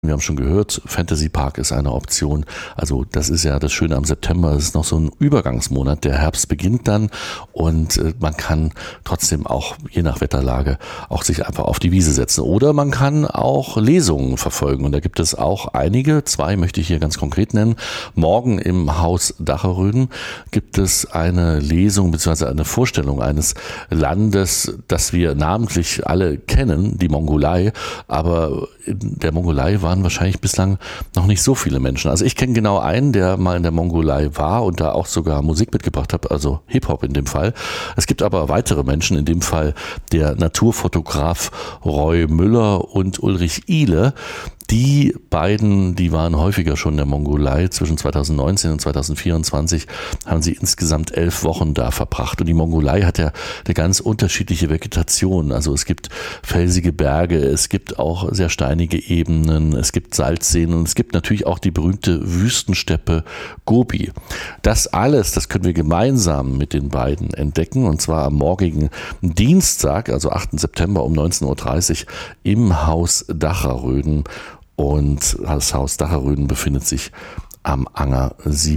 Wir haben schon gehört, Fantasy Park ist eine Option. Also das ist ja das Schöne am September. Es ist noch so ein Übergangsmonat. Der Herbst beginnt dann und man kann trotzdem auch, je nach Wetterlage, auch sich einfach auf die Wiese setzen. Oder man kann auch Lesungen verfolgen. Und da gibt es auch einige. 2 möchte ich hier ganz konkret nennen. Morgen im Haus Dacherröden gibt es eine Lesung bzw. eine Vorstellung eines Landes, das wir namentlich alle kennen, die Mongolei. Aber in der Mongolei waren wahrscheinlich bislang noch nicht so viele Menschen. Also ich kenne genau einen, der mal in der Mongolei war und da auch sogar Musik mitgebracht hat, also Hip-Hop in dem Fall. Es gibt aber weitere Menschen, in dem Fall der Naturfotograf Roy Müller und Ulrich Ihle. Die beiden, die waren häufiger schon in der Mongolei. Zwischen 2019 und 2024 haben sie insgesamt 11 Wochen da verbracht. Und die Mongolei hat ja eine ganz unterschiedliche Vegetation. Also es gibt felsige Berge, es gibt auch sehr steinige Ebenen, es gibt Salzseen und es gibt natürlich auch die berühmte Wüstensteppe Gobi. Das alles, das können wir gemeinsam mit den beiden entdecken. Und zwar am morgigen Dienstag, also 8. September um 19.30 Uhr im Haus Dacherröden. Und das Haus Dacherröden befindet sich am Anger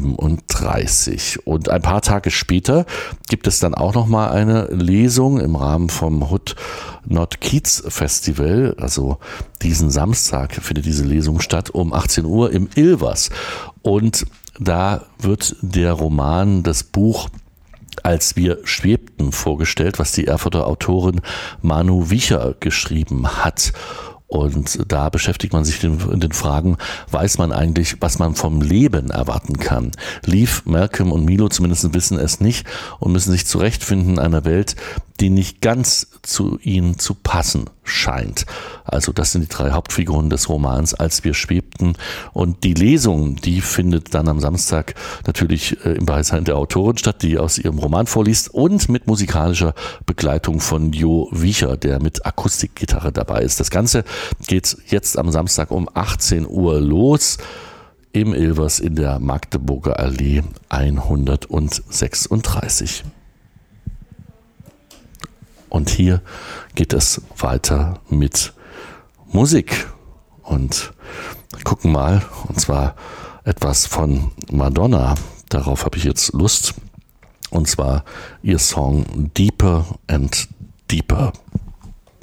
37. Und ein paar Tage später gibt es dann auch nochmal eine Lesung im Rahmen vom Hood Not Kiez Festival. Also diesen Samstag findet diese Lesung statt um 18 Uhr im Ilvers. Und da wird der Roman, das Buch Als wir schwebten vorgestellt, was die Erfurter Autorin Manu Wicher geschrieben hat. Und da beschäftigt man sich in den Fragen, weiß man eigentlich, was man vom Leben erwarten kann? Leaf, Malcolm und Milo zumindest wissen es nicht und müssen sich zurechtfinden in einer Welt, die nicht ganz zu ihnen zu passen scheint. Also das sind die 3 Hauptfiguren des Romans Als wir schwebten. Und die Lesung, die findet dann am Samstag natürlich im Beisein der Autorin statt, die aus ihrem Roman vorliest und mit musikalischer Begleitung von Jo Wicher, der mit Akustikgitarre dabei ist. Das Ganze geht jetzt am Samstag um 18 Uhr los im Ilvers in der Magdeburger Allee 136. Und hier geht es weiter mit Musik. Und wir gucken mal, und zwar etwas von Madonna. Darauf habe ich jetzt Lust. Und zwar ihr Song Deeper and Deeper.